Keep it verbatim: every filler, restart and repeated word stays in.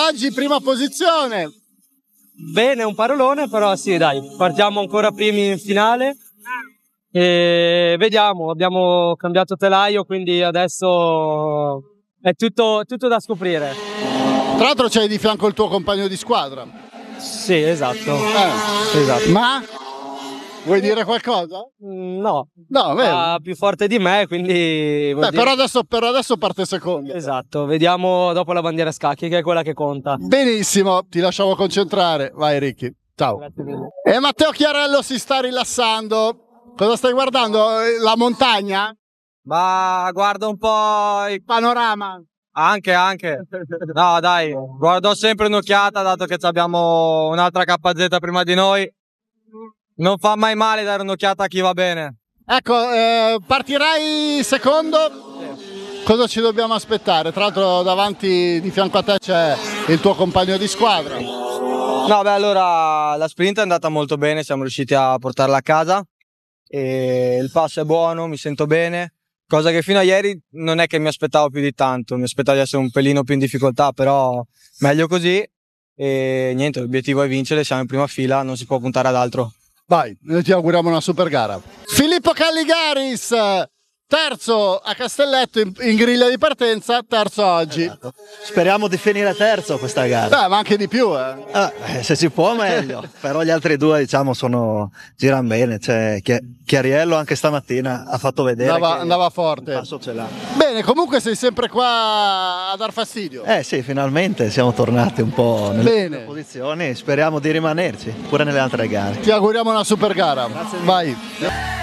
oggi, prima posizione. Bene, un parolone, però sì, dai, partiamo ancora primi in finale e vediamo, abbiamo cambiato telaio, quindi adesso è tutto, tutto da scoprire. Tra l'altro c'hai di fianco il tuo compagno di squadra. Sì, esatto. Eh. esatto. Ma vuoi dire qualcosa? No, no, va più forte di me, quindi... Beh, però, adesso, però adesso parte secondo. Esatto, vediamo dopo la bandiera a scacchi, che è quella che conta. Benissimo, ti lasciamo concentrare. Vai Ricky, ciao. Grazie mille. E Matteo Chiarello si sta rilassando. Cosa stai guardando? La montagna? Ma guardo un po' il panorama. Anche, anche. No, dai, guardo sempre un'occhiata, dato che abbiamo un'altra K Z prima di noi. Non fa mai male dare un'occhiata a chi va bene. Ecco, eh, partirai secondo? Sì. Cosa ci dobbiamo aspettare? Tra l'altro davanti di fianco a te c'è il tuo compagno di squadra. No, beh, allora la sprint è andata molto bene, siamo riusciti a portarla a casa e il passo è buono, mi sento bene. Cosa che fino a ieri non è che mi aspettavo più di tanto, mi aspettavo di essere un pelino più in difficoltà, però meglio così e niente, l'obiettivo è vincere, siamo in prima fila, non si può puntare ad altro. Vai, noi ti auguriamo una super gara. Filippo Calligaris, terzo a Castelletto in, in griglia di partenza, terzo oggi. Esatto. Speriamo di finire terzo questa gara. Beh, ma anche di più, eh. eh se si può meglio. Però gli altri due, diciamo, sono girano bene. Cioè, Chiariello anche stamattina ha fatto vedere andava, che andava forte. Il passo ce l'ha. Bene, comunque sei sempre qua a dar fastidio. Eh sì, finalmente siamo tornati un po' nelle bene. posizioni. Speriamo di rimanerci pure nelle altre gare. Ti auguriamo una super gara. Grazie. Vai.